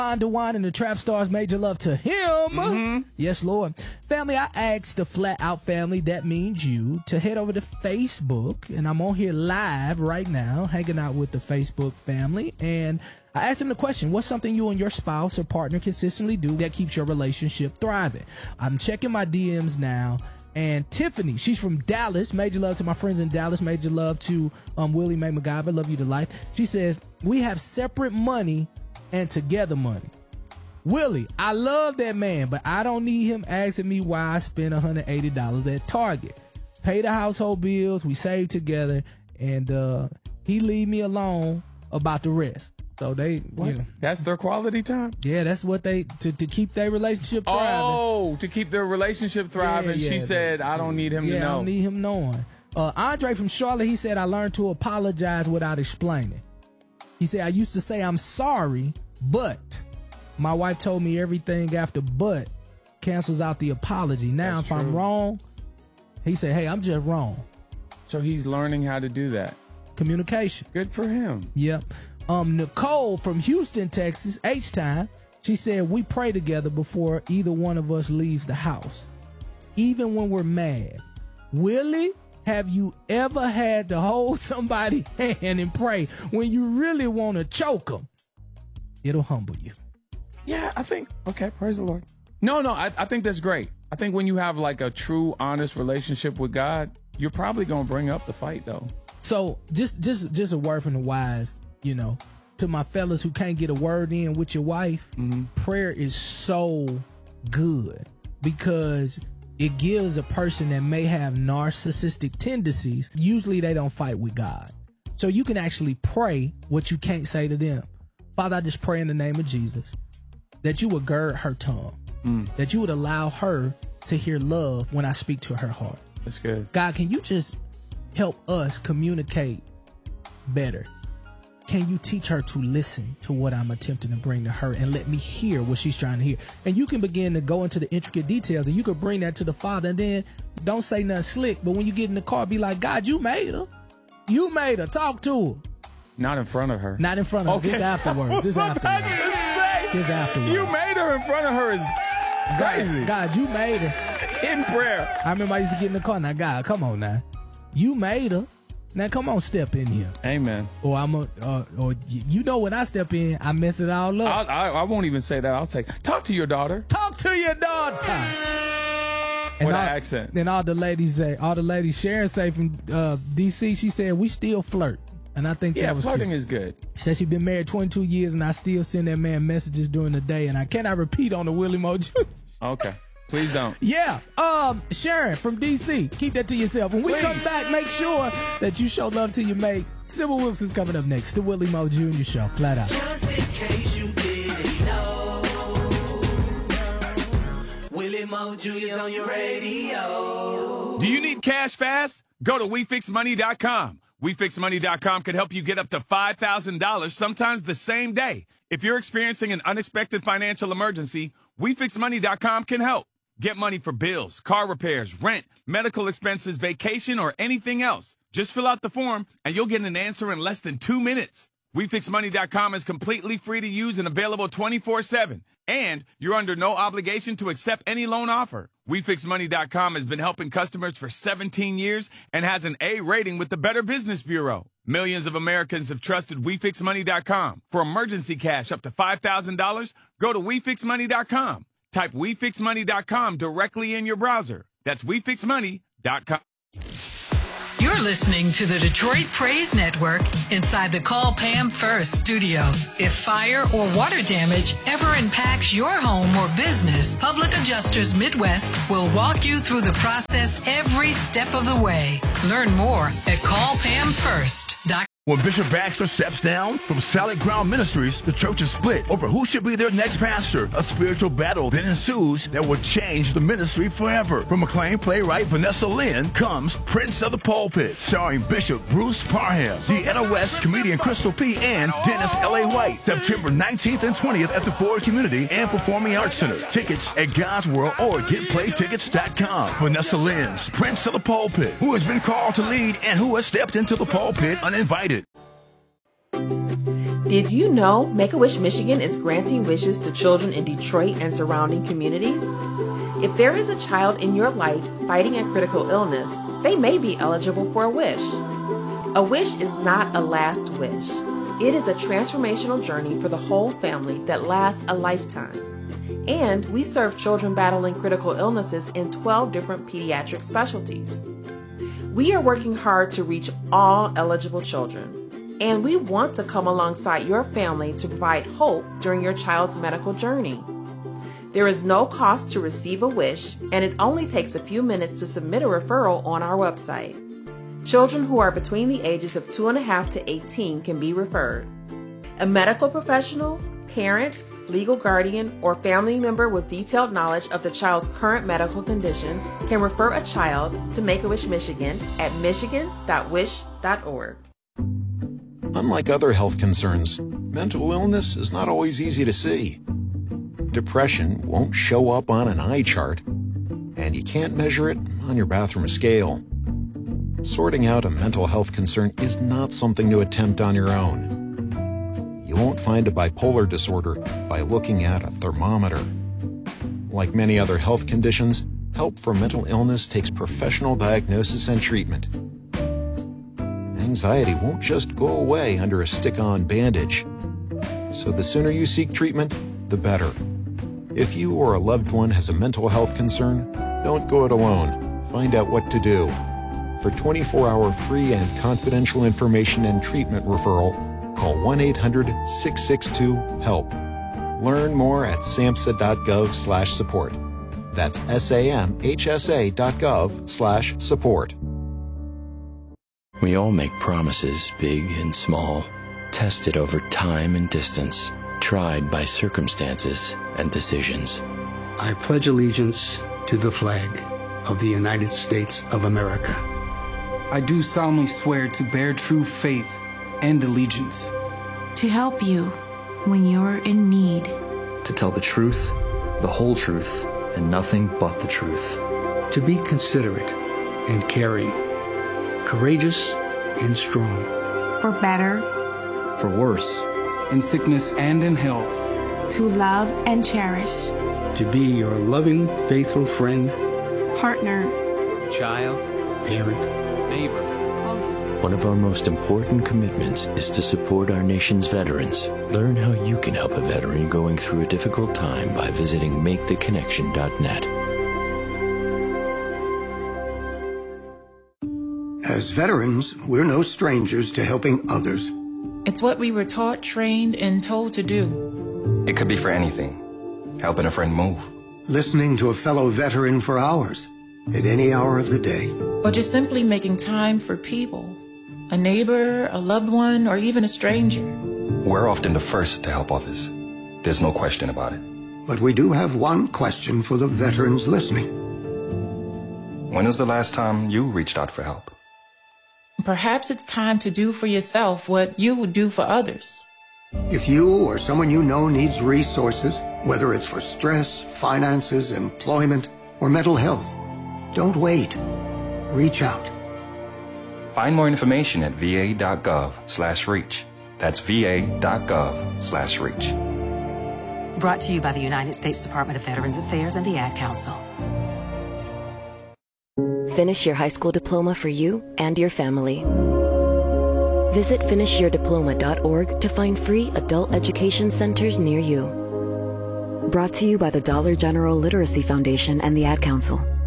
DeWine and the Trap Stars, Major Love to him. Yes, Lord. Family, I asked the Flat Out family, that means you, to head over to Facebook. And I'm on here live right now, hanging out with the Facebook family. And I asked them the question, what's something you and your spouse or partner consistently do that keeps your relationship thriving? I'm checking my DMs now. And Tiffany, she's from Dallas. Major love to my friends in Dallas. Major love to Willie Mae MacGyver. Love you to life. She says, we have separate money and together money. Willie, I love that man, but I don't need him asking me why I spent $180 at Target. Pay the household bills, we save together, and he leave me alone about the rest. So they, you know, that's their quality time? Yeah, that's what they, to keep their relationship thriving. Oh, to keep their relationship thriving. Yeah, she said, I don't need him to know. I don't need him knowing. Andre from Charlotte, he said, I learned to apologize without explaining. He said, I used to say I'm sorry, but my wife told me everything after but cancels out the apology. Now, That's if I'm true. wrong, he said, hey, I'm just wrong. So he's learning how to do that. Communication. Good for him. Yep. Nicole from Houston, Texas, H-Time, she said, we pray together before either one of us leaves the house, even when we're mad. Willie, have you ever had to hold somebody's hand and pray when you really want to choke them? It'll humble you. Yeah, I think, okay, praise the Lord. No, I think that's great. I think when you have like a true, honest relationship with God, you're probably going to bring up the fight, though. So just a word from the wise, you know, to my fellas who can't get a word in with your wife, prayer is so good because it gives a person that may have narcissistic tendencies, usually they don't fight with God. So you can actually pray what you can't say to them. Father, I just pray in the name of Jesus that you would gird her tongue, that you would allow her to hear love when I speak to her heart. That's good. God, can you just help us communicate better? Can you teach her to listen to what I'm attempting to bring to her and let me hear what she's trying to hear? And you can begin to go into the intricate details and you can bring that to the Father, and then don't say nothing slick. But when you get in the car, be like, God, you made her. You made her. Talk to her. Not in front of her. Not in front of her. Just afterwards. Just afterwards. Just afterwards. You made her in front of her is crazy. God, you made her. In prayer. I remember I used to get in the car. Now, God, come on now. You made her. Now, come on, step in here. Amen. Or or you know when I step in, I mess it all up. I won't even say that. I'll say, talk to your daughter. Talk to your daughter. With an accent. Then all the ladies Sharon say from DC, she said, we still flirt. And I think that was flirting cute. is good. She said she's been married 22 years and I still send that man messages during the day, and I cannot repeat on the Willie Mojo. Okay. Please don't. Yeah. Sharon from DC, keep that to yourself. When we come back, make sure that you show love to your mate. Sybil Wilkes is coming up next. The Willie Mo Jr. Show. Flat out. Just in case you didn't know, Willie Mo Jr. is on your radio. Do you need cash fast? Go to WeFixMoney.com. WeFixMoney.com can help you get up to $5,000 sometimes the same day. If you're experiencing an unexpected financial emergency, WeFixMoney.com can help. Get money for bills, car repairs, rent, medical expenses, vacation, or anything else. Just fill out the form and you'll get an answer in less than 2 minutes. WeFixMoney.com is completely free to use and available 24/7. And you're under no obligation to accept any loan offer. WeFixMoney.com has been helping customers for 17 years and has an A rating with the Better Business Bureau. Millions of Americans have trusted WeFixMoney.com. For emergency cash up to $5,000, go to WeFixMoney.com. Type WeFixMoney.com directly in your browser. That's WeFixMoney.com. You're listening to the Detroit Praise Network inside the Call Pam First studio. If fire or water damage ever impacts your home or business, Public Adjusters Midwest will walk you through the process every step of the way. Learn more at callpamfirst.com. When Bishop Baxter steps down from Solid Ground Ministries, the church is split over who should be their next pastor. A spiritual battle then ensues that will change the ministry forever. From acclaimed playwright Vanessa Lynn comes Prince of the Pulpit, starring Bishop Bruce Parham, Deanna West, comedian Crystal P., and Dennis L.A. White. September 19th and 20th at the Ford Community and Performing Arts Center. Tickets at God's World or GetPlayTickets.com. Vanessa Lynn's Prince of the Pulpit, who has been called to lead and who has stepped into the pulpit uninvited. Did you know Make-A-Wish Michigan is granting wishes to children in Detroit and surrounding communities? If there is a child in your life fighting a critical illness, they may be eligible for a wish. A wish is not a last wish. It is a transformational journey for the whole family that lasts a lifetime. And we serve children battling critical illnesses in 12 different pediatric specialties. We are working hard to reach all eligible children. And we want to come alongside your family to provide hope during your child's medical journey. There is no cost to receive a wish, and it only takes a few minutes to submit a referral on our website. Children who are between the ages of 2.5 to 18 can be referred. A medical professional, parent, legal guardian, or family member with detailed knowledge of the child's current medical condition can refer a child to Make-A-Wish Michigan at michigan.wish.org. Unlike other health concerns, mental illness is not always easy to see. Depression won't show up on an eye chart, and you can't measure it on your bathroom scale. Sorting out a mental health concern is not something to attempt on your own. You won't find a bipolar disorder by looking at a thermometer. Like many other health conditions, help for mental illness takes professional diagnosis and treatment. Anxiety won't just go away under a stick-on bandage. So the sooner you seek treatment, the better. If you or a loved one has a mental health concern, don't go it alone. Find out what to do. For 24-hour free and confidential information and treatment referral, call 1-800-662-HELP. Learn more at samhsa.gov/support. That's samhsa.gov/support. We all make promises, big and small, tested over time and distance, tried by circumstances and decisions. I pledge allegiance to the flag of the United States of America. I do solemnly swear to bear true faith and allegiance. To help you when you're in need. To tell the truth, the whole truth, and nothing but the truth. To be considerate and caring. Courageous and strong. For better. For worse. In sickness and in health. To love and cherish. To be your loving, faithful friend. Partner. Child. Parent. Neighbor. One of our most important commitments is to support our nation's veterans. Learn how you can help a veteran going through a difficult time by visiting maketheconnection.net. As veterans, we're no strangers to helping others. It's what we were taught, trained, and told to do. It could be for anything. Helping a friend move. Listening to a fellow veteran for hours, at any hour of the day. Or just simply making time for people. A neighbor, a loved one, or even a stranger. We're often the first to help others. There's no question about it. But we do have one question for the veterans listening. When was the last time you reached out for help? Perhaps it's time to do for yourself what you would do for others. If you or someone you know needs resources, whether it's for stress, finances, employment, or mental health, don't wait. Reach out. Find more information at va.gov/reach. That's va.gov/reach. Brought to you by the United States Department of Veterans Affairs and the Ad Council. Finish your high school diploma for you and your family. Visit finishyourdiploma.org to find free adult education centers near you. Brought to you by the Dollar General Literacy Foundation and the Ad Council.